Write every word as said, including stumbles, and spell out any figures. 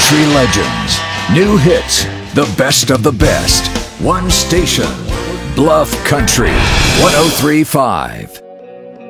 country legends, new hits, the best of the best. One station, Bluff Country, one oh three point five.